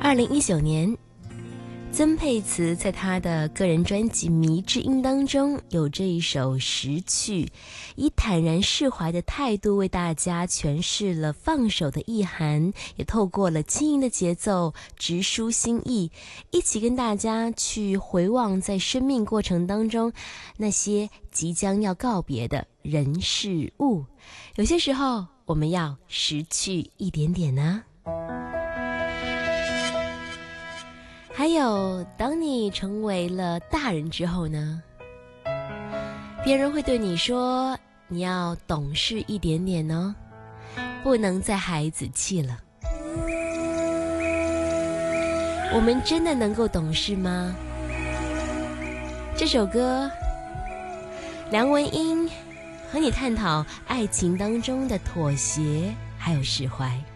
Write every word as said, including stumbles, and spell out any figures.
二零一九年，曾沛慈在她的个人专辑《迷之音》当中有这一首《识去》，以坦然释怀的态度为大家诠释了放手的意涵，也透过了轻盈的节奏直抒心意，一起跟大家去回望在生命过程当中那些即将要告别的人事物。有些时候我们要识去一点点呢。还有，当你成为了大人之后呢，别人会对你说，你要懂事一点点哦，不能再孩子气了。我们真的能够懂事吗？这首歌，梁文音和你探讨爱情当中的妥协还有释怀。